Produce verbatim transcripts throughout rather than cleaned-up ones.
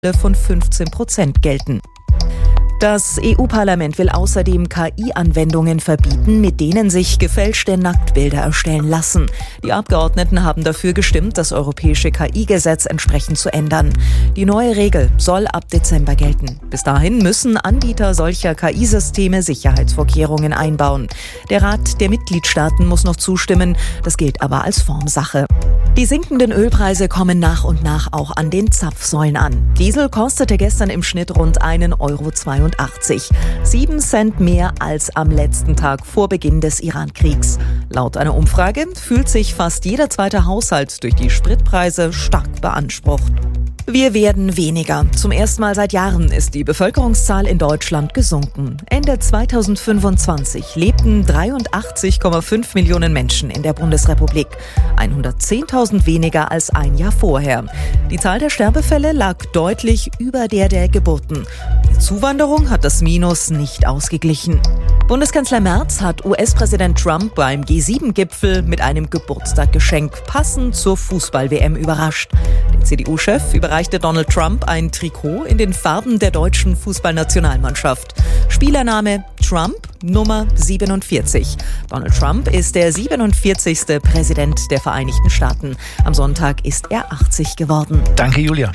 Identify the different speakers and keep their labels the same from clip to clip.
Speaker 1: von fünfzehn Prozent gelten. Das E U-Parlament will außerdem K I-Anwendungen verbieten, mit denen sich gefälschte Nacktbilder erstellen lassen. Die Abgeordneten haben dafür gestimmt, das europäische K I-Gesetz entsprechend zu ändern. Die neue Regel soll ab Dezember gelten. Bis dahin müssen Anbieter solcher K I-Systeme Sicherheitsvorkehrungen einbauen. Der Rat der Mitgliedstaaten muss noch zustimmen, das gilt aber als Formsache. Die sinkenden Ölpreise kommen nach und nach auch an den Zapfsäulen an. Diesel kostete gestern im Schnitt rund einen Euro zweiundachtzig. Sieben Cent mehr als am letzten Tag vor Beginn des Iran-Kriegs. Laut einer Umfrage fühlt sich fast jeder zweite Haushalt durch die Spritpreise stark beansprucht. Wir werden weniger. Zum ersten Mal seit Jahren ist die Bevölkerungszahl in Deutschland gesunken. Ende zweitausendfünfundzwanzig lebten dreiundachtzig Komma fünf Millionen Menschen in der Bundesrepublik. hundertzehntausend weniger als ein Jahr vorher. Die Zahl der Sterbefälle lag deutlich über der der Geburten. Die Zuwanderung hat das Minus nicht ausgeglichen. Bundeskanzler Merz hat U S-Präsident Trump beim G sieben Gipfel mit einem Geburtstagsgeschenk passend zur Fußball-W M überrascht. Der C D U-Chef überreichte Donald Trump ein Trikot in den Farben der deutschen Fußballnationalmannschaft. Spielername Trump, Nummer siebenundvierzig. Donald Trump ist der siebenundvierzigste Präsident der Vereinigten Staaten. Am Sonntag ist er achtzig geworden.
Speaker 2: Danke, Julia.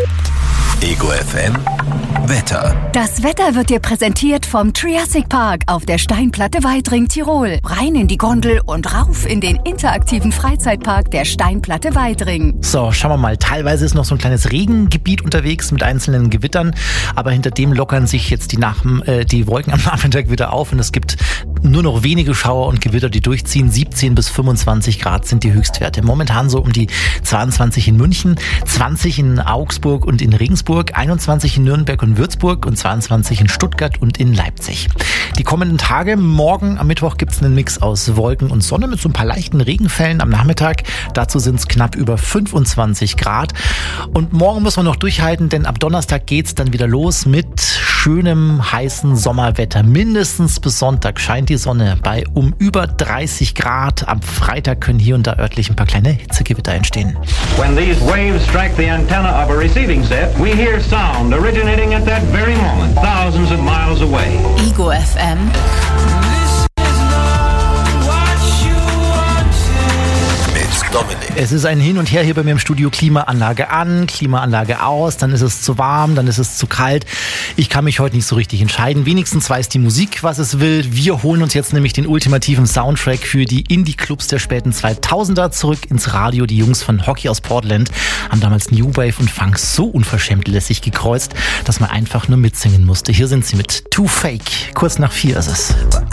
Speaker 3: Ego F M Wetter.
Speaker 4: Das Wetter wird dir präsentiert vom Triassic Park auf der Steinplatte Weidring, Tirol. Rein in die Gondel und rauf in den interaktiven Freizeitpark der Steinplatte Weidring.
Speaker 2: So, schauen wir mal. Teilweise ist noch so ein kleines Regengebiet unterwegs mit einzelnen Gewittern, aber hinter dem lockern sich jetzt die, Nach- äh, die Wolken am Nachmittag wieder auf und es gibt nur noch wenige Schauer und Gewitter, die durchziehen. siebzehn bis fünfundzwanzig Grad sind die Höchstwerte. Momentan so um die zweiundzwanzig in München, zwanzig in Augsburg und in Regensburg, einundzwanzig in Nürnberg und Würzburg und zweiundzwanzig in Stuttgart und in Leipzig. Die kommenden Tage, morgen am Mittwoch gibt es einen Mix aus Wolken und Sonne mit so ein paar leichten Regenfällen am Nachmittag. Dazu sind es knapp über fünfundzwanzig Grad. Und morgen müssen wir noch durchhalten, denn ab Donnerstag geht's dann wieder los mit schönem, heißen Sommerwetter. Mindestens bis Sonntag scheint die Sonne bei um über dreißig Grad. Am Freitag können hier und da örtlich ein paar kleine Hitzegewitter entstehen.
Speaker 5: When these waves strike the antenna of a receiving set, we hear sound originating at that very moment, thousands of miles away.
Speaker 4: Ego F M.
Speaker 3: Dominik.
Speaker 2: Es ist ein Hin und Her hier bei mir im Studio. Klimaanlage an, Klimaanlage aus, dann ist es zu warm, dann ist es zu kalt. Ich kann mich heute nicht so richtig entscheiden. Wenigstens weiß die Musik, was es will. Wir holen uns jetzt nämlich den ultimativen Soundtrack für die Indie-Clubs der späten zweitausender zurück ins Radio. Die Jungs von Hockey aus Portland haben damals New Wave und Funk so unverschämt lässig gekreuzt, dass man einfach nur mitsingen musste. Hier sind sie mit Too Fake. Kurz nach vier ist es.